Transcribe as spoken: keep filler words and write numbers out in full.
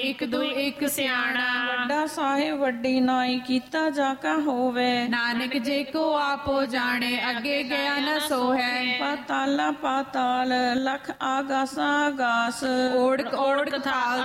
ਇੱਕ ਦੂ ਇੱਕ ਸਿਆਣਾ। ਵੱਡਾ ਸਾਹਿਬ ਵੱਡੀ ਨਾਈ ਕੀਤਾ ਜਾ ਕਾ ਹੋਵੇ। ਨਾਨਕ ਜੇ ਕੋ ਆਪੋ ਜਾਣੇ ਅੱਗੇ ਗਿਆ ਨ ਸੋਹੈ। ਪਾਤਾਲਾ ਪਾਤਾਲ ਲਖ ਆਗਾਸਾ ਆਗਾਸ। ਓੜਕ ਓੜਕ ਥਾਲ